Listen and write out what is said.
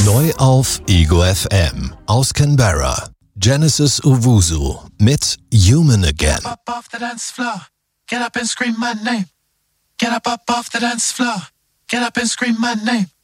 Neu auf Ego FM aus Canberra. Genesis Owusu mit Human Again. Up off the dance floor. Get up and scream my name. Get up off the dance floor. Get up and scream my name.